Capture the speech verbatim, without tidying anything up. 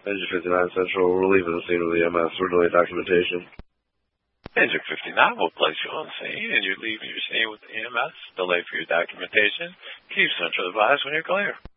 Engine fifty-nine Central, we're leaving the scene of the M S. We're delaying documentation. Engine fifty-nine will place you on scene, and you're leaving your scene with the E M S. Delay for your documentation. Keep Central advised when you're clear.